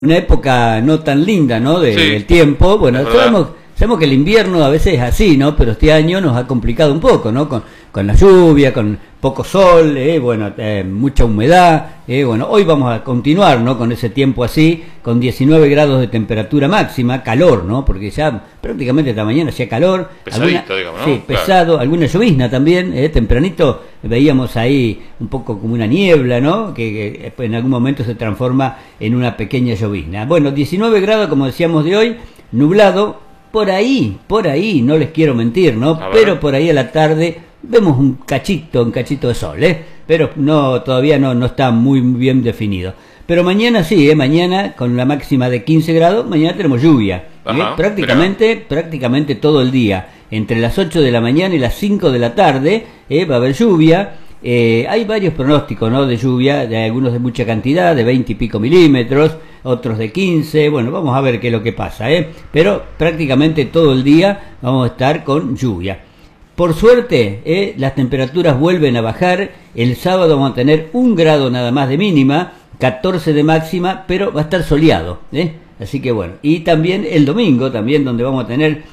Una época no tan linda, ¿no? Del tiempo. Bueno, sabemos que el invierno a veces es así, ¿no? Pero este año nos ha complicado un poco, ¿no? Con la lluvia, con poco sol, mucha humedad. Bueno, hoy vamos a continuar, ¿no? Con ese tiempo así, con 19 grados de temperatura máxima, calor, ¿no? Porque ya prácticamente esta mañana hacía calor. Pesadito, digamos, ¿no? Sí, pesado, alguna llovizna también, tempranito veíamos ahí un poco como una niebla, ¿no? Que en algún momento se transforma en una pequeña llovizna. Bueno, 19 grados, como decíamos, de hoy, nublado, por ahí, no les quiero mentir, ¿no? Pero por ahí a la tarde vemos un cachito de sol, pero todavía no está muy bien definido. Pero mañana sí, mañana con la máxima de 15 grados, mañana tenemos lluvia, prácticamente todo el día, entre las 8 de la mañana y las 5 de la tarde, va a haber lluvia. Hay varios pronósticos, ¿no? De lluvia, de algunos de mucha cantidad, de 20 y pico milímetros, otros de 15, bueno, vamos a ver qué es lo que pasa, pero prácticamente todo el día vamos a estar con lluvia. Por suerte, las temperaturas vuelven a bajar. El sábado vamos a tener 1 grado nada más de mínima, 14 de máxima, pero va a estar soleado, así que bueno. Y también el domingo, donde vamos a tener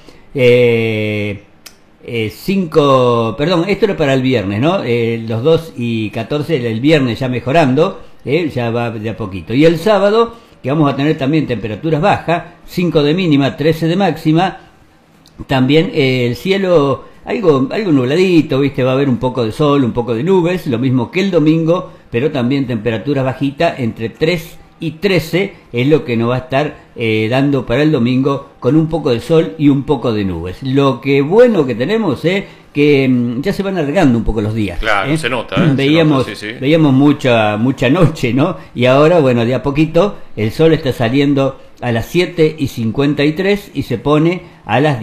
5, esto era para el viernes, ¿no? Los 2 y 14, el viernes ya mejorando, ya va de a poquito. Y el sábado, que vamos a tener también temperaturas bajas, 5 de mínima, 13 de máxima, también el cielo algo nubladito, ¿viste? Va a haber un poco de sol, un poco de nubes, lo mismo que el domingo, pero también temperaturas bajitas, entre 3 y 13 es lo que nos va a estar dando para el domingo, con un poco de sol y un poco de nubes. Lo que bueno que tenemos es que ya se van alargando un poco los días. Claro, se nota. Veíamos mucha noche, ¿no? Y ahora, bueno, de a poquito el sol está saliendo a las 7:53 y se pone a las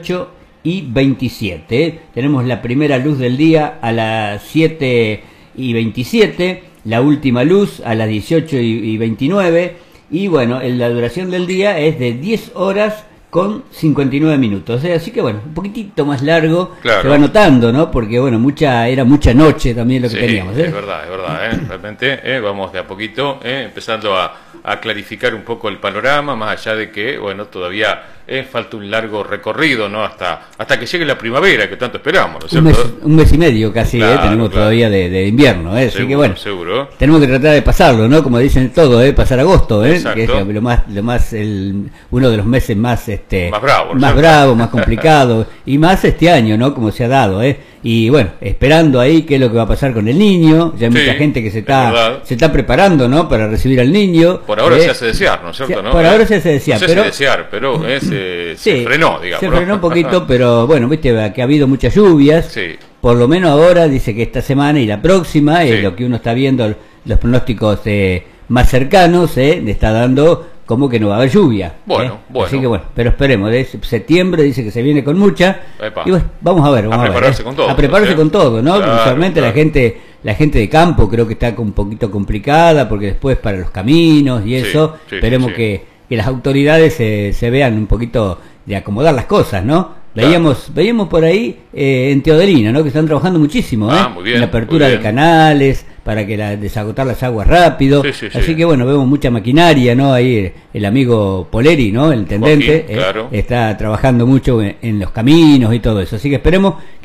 18:27. Tenemos la primera luz del día a las 7:27. La última luz a las 18:29 y bueno, la duración del día es de 10 horas con 59 minutos, así que bueno, un poquitito más largo, se va notando, ¿no? Porque bueno, era mucha noche también lo que teníamos, es verdad, realmente vamos de a poquito empezando a clarificar un poco el panorama, más allá de que, bueno, todavía falta un largo recorrido, ¿no? Hasta que llegue la primavera, que tanto esperamos, ¿no es cierto? Un mes y medio casi, tenemos todavía de invierno, así que bueno, tenemos que tratar de pasarlo, ¿no? Como dicen todo, pasar agosto, que es uno de los meses más bravo, más complicado, y más este año, ¿no? Como se ha dado, y bueno, esperando ahí qué es lo que va a pasar con el niño. Ya hay mucha gente que se está preparando, ¿no? Para recibir al niño. Por ahora se hace desear, ¿no es cierto? Por ahora se hace desear, pero se frenó, digamos. Se frenó un poquito, pero bueno, viste que ha habido muchas lluvias. Por lo menos ahora dice que esta semana y la próxima, lo que uno está viendo, los pronósticos más cercanos, le está dando como que no va a haber lluvia. Bueno. Así que bueno, pero esperemos. Septiembre dice que se viene con mucha. Y bueno, vamos a ver. A prepararse con todo. A prepararse con todo, ¿no? Usualmente la gente de campo creo que está un poquito complicada, porque después para los caminos y eso, esperemos que las autoridades se vean un poquito de acomodar las cosas, ¿no? Veíamos por ahí en Teodelina, ¿no? Que están trabajando muchísimo, muy bien, en la apertura de canales para que desagotar las aguas rápido. Así que bueno, vemos mucha maquinaria, ¿no? Ahí el amigo Poleri, ¿no? El intendente, está trabajando mucho en los caminos y todo eso. Así que esperemos